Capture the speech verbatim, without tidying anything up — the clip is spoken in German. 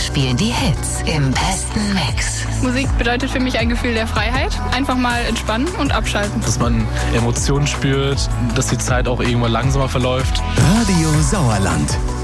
spielen die Hits im besten Mix. Musik bedeutet für mich ein Gefühl der Freiheit. Einfach mal entspannen und abschalten. Dass man Emotionen spürt, dass die Zeit auch irgendwann langsamer verläuft. Radio Sauerland.